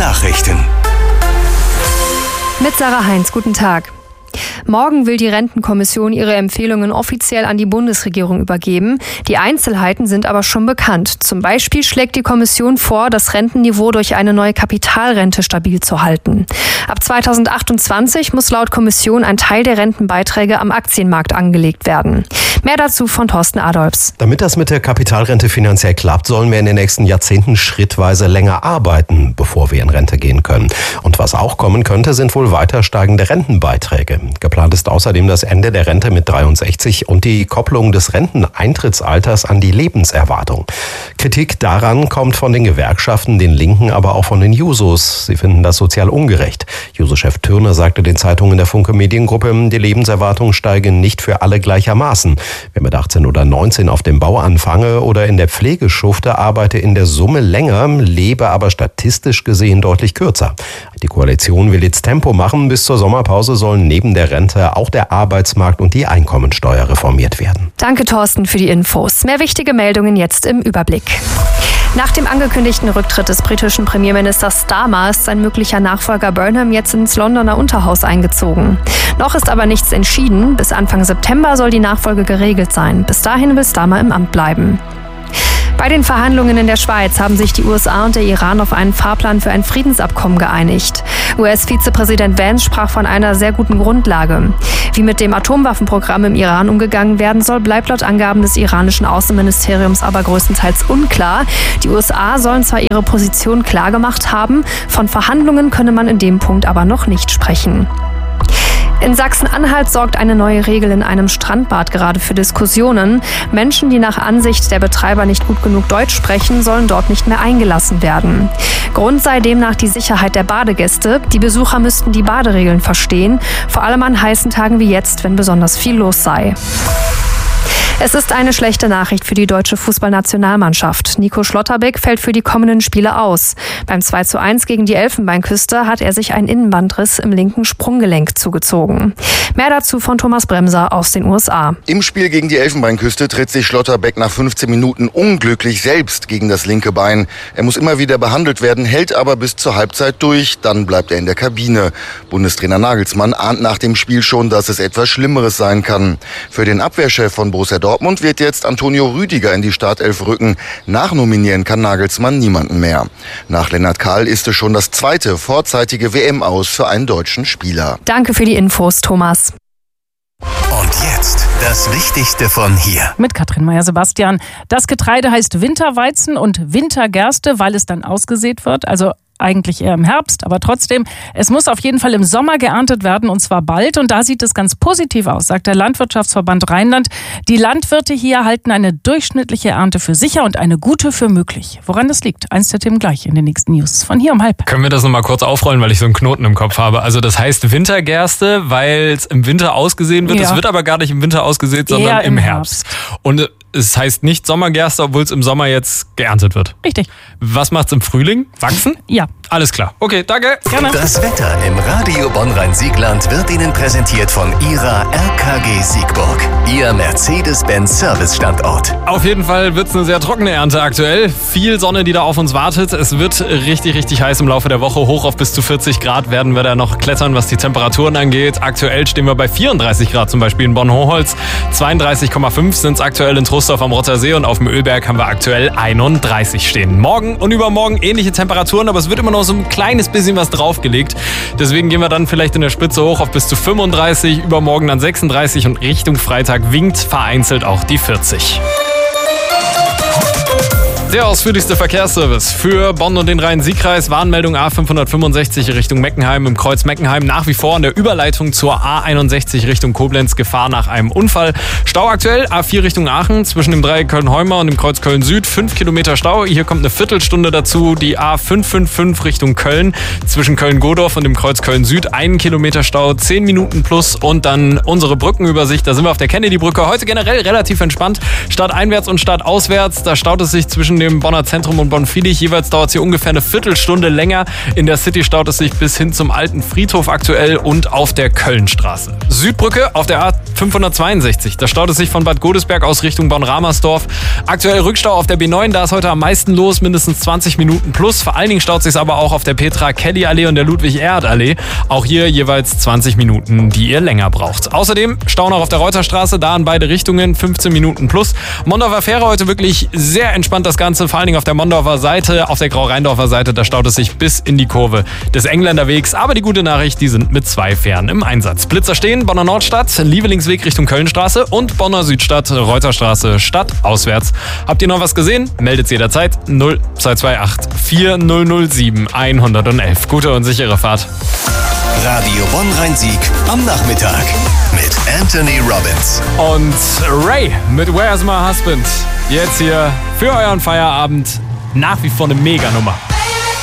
Nachrichten. Mit Sarah Heinz, guten Tag. Morgen will die Rentenkommission ihre Empfehlungen offiziell an die Bundesregierung übergeben. Die Einzelheiten sind aber schon bekannt. Zum Beispiel schlägt die Kommission vor, das Rentenniveau durch eine neue Kapitalrente stabil zu halten. Ab 2028 muss laut Kommission ein Teil der Rentenbeiträge am Aktienmarkt angelegt werden. Mehr dazu von Thorsten Adolphs. Damit das mit der Kapitalrente finanziell klappt, sollen wir in den nächsten Jahrzehnten schrittweise länger arbeiten, bevor wir in Rente gehen können. Und was auch kommen könnte, sind wohl weiter steigende Rentenbeiträge. Geplant ist außerdem das Ende der Rente mit 63 und die Kopplung des Renteneintrittsalters an die Lebenserwartung. Kritik daran kommt von den Gewerkschaften, den Linken, aber auch von den Jusos. Sie finden das sozial ungerecht. Juso-Chef Thürner sagte den Zeitungen der Funke Mediengruppe, die Lebenserwartung steige nicht für alle gleichermaßen. Wer mit 18 oder 19 auf dem Bau anfange oder in der Pflege schufte, arbeite in der Summe länger, lebe aber statistisch gesehen deutlich kürzer. Die Koalition will jetzt Tempo machen. Bis zur Sommerpause sollen neben der Rente auch der Arbeitsmarkt und die Einkommensteuer reformiert werden. Danke, Thorsten, für die Infos. Mehr wichtige Meldungen jetzt im Überblick. Nach dem angekündigten Rücktritt des britischen Premierministers Starmer ist sein möglicher Nachfolger Burnham jetzt ins Londoner Unterhaus eingezogen. Noch ist aber nichts entschieden. Bis Anfang September soll die Nachfolge geregelt sein. Bis dahin will Starmer im Amt bleiben. Bei den Verhandlungen in der Schweiz haben sich die USA und der Iran auf einen Fahrplan für ein Friedensabkommen geeinigt. US-Vizepräsident Vance sprach von einer sehr guten Grundlage. Wie mit dem Atomwaffenprogramm im Iran umgegangen werden soll, bleibt laut Angaben des iranischen Außenministeriums aber größtenteils unklar. Die USA sollen zwar ihre Position klargemacht haben, von Verhandlungen könne man in dem Punkt aber noch nicht sprechen. In Sachsen-Anhalt sorgt eine neue Regel in einem Strandbad gerade für Diskussionen. Menschen, die nach Ansicht der Betreiber nicht gut genug Deutsch sprechen, sollen dort nicht mehr eingelassen werden. Grund sei demnach die Sicherheit der Badegäste. Die Besucher müssten die Baderegeln verstehen, vor allem an heißen Tagen wie jetzt, wenn besonders viel los sei. Es ist eine schlechte Nachricht für die deutsche Fußballnationalmannschaft. Nico Schlotterbeck fällt für die kommenden Spiele aus. Beim 2:1 gegen die Elfenbeinküste hat er sich einen Innenbandriss im linken Sprunggelenk zugezogen. Mehr dazu von Thomas Bremser aus den USA. Im Spiel gegen die Elfenbeinküste tritt sich Schlotterbeck nach 15 Minuten unglücklich selbst gegen das linke Bein. Er muss immer wieder behandelt werden, hält aber bis zur Halbzeit durch. Dann bleibt er in der Kabine. Bundestrainer Nagelsmann ahnt nach dem Spiel schon, dass es etwas Schlimmeres sein kann. Für den Abwehrchef von Borussia Dortmund wird jetzt Antonio Rüdiger in die Startelf rücken. Nachnominieren kann Nagelsmann niemanden mehr. Nach Lennart Kahl ist es schon das zweite vorzeitige WM-Aus für einen deutschen Spieler. Danke für die Infos, Thomas. Und jetzt das Wichtigste von hier. Mit Katrin Meyer-Sebastian. Das Getreide heißt Winterweizen und Wintergerste, weil es dann ausgesät wird. Also eigentlich eher im Herbst, aber trotzdem, es muss auf jeden Fall im Sommer geerntet werden und zwar bald und da sieht es ganz positiv aus, sagt der Landwirtschaftsverband Rheinland. Die Landwirte hier halten eine durchschnittliche Ernte für sicher und eine gute für möglich. Woran das liegt, eins der Themen gleich in den nächsten News von hier um 12:30. Können wir das nochmal kurz aufrollen, weil ich so einen Knoten im Kopf habe. Also das heißt Wintergerste, weil es im Winter ausgesehen wird. Es wird aber gar nicht im Winter ausgesät, sondern im Herbst. Und es heißt nicht Sommergerste, obwohl es im Sommer jetzt geerntet wird. Richtig. Was macht's im Frühling? Wachsen? Ja. Alles klar. Okay, danke. Gerne. Das Wetter im Radio Bonn-Rhein-Siegland wird Ihnen präsentiert von Ihrer RKG Siegburg. Ihr Mercedes-Benz Service-Standort. Auf jeden Fall wird's eine sehr trockene Ernte aktuell. Viel Sonne, die da auf uns wartet. Es wird richtig, richtig heiß im Laufe der Woche. Hoch auf bis zu 40 Grad werden wir da noch klettern, was die Temperaturen angeht. Aktuell stehen wir bei 34 Grad zum Beispiel in Bonn-Hochholz. 32,5 sind's aktuell in Trostorf am Rottersee und auf dem Ölberg haben wir aktuell 31 stehen. Morgen und übermorgen ähnliche Temperaturen, aber es wird immer noch so ein kleines bisschen was draufgelegt. Deswegen gehen wir dann vielleicht in der Spitze hoch auf bis zu 35, übermorgen dann 36 und Richtung Freitag winkt vereinzelt auch die 40. Der ausführlichste Verkehrsservice für Bonn und den Rhein-Sieg-Kreis. Warnmeldung A565 Richtung Meckenheim im Kreuz Meckenheim. Nach wie vor an der Überleitung zur A61 Richtung Koblenz. Gefahr nach einem Unfall. Stau aktuell A4 Richtung Aachen zwischen dem Dreieck Köln-Heuma und dem Kreuz Köln-Süd. 5 Kilometer Stau. Hier kommt eine Viertelstunde dazu. Die A555 Richtung Köln zwischen Köln-Godorf und dem Kreuz Köln-Süd. 1 Kilometer Stau, 10 Minuten plus. Und dann unsere Brückenübersicht. Da sind wir auf der Kennedy-Brücke. Heute generell relativ entspannt. Stadteinwärts und stadtauswärts. Da staut es sich zwischen dem Bonner Zentrum und Bonn-Viedig. Jeweils dauert es hier ungefähr eine Viertelstunde länger. In der City staut es sich bis hin zum alten Friedhof aktuell und auf der Kölnstraße. Südbrücke auf der A562. Da staut es sich von Bad Godesberg aus Richtung Bonn-Ramersdorf. Aktuell Rückstau auf der B9. Da ist heute am meisten los, mindestens 20 Minuten plus. Vor allen Dingen staut es sich aber auch auf der Petra-Kelly-Allee und der Ludwig-Erhard-Allee. Auch hier jeweils 20 Minuten, die ihr länger braucht. Außerdem Stau noch auf der Reuterstraße, da in beide Richtungen 15 Minuten plus. Mondorfer Fähre heute wirklich sehr entspannt das Ganze, vor allen Dingen auf der Mondorfer Seite. Auf der Grau-Rheindorfer Seite, da staut es sich bis in die Kurve des Engländerwegs. Aber die gute Nachricht, die sind mit 2 Fähren im Einsatz. Blitzer stehen, Bonner Nordstadt, Lievelingsweg Richtung Kölnstraße und Bonner Südstadt, Reuterstraße, Stadt auswärts. Habt ihr noch was gesehen? Meldet jederzeit 0228 4007 111. Gute und sichere Fahrt. Radio Bonn-Rhein-Sieg am Nachmittag mit Anthony Robbins. Und Ray mit Where's My Husband? Jetzt hier für euren Feierabend nach wie vor eine Mega-Nummer.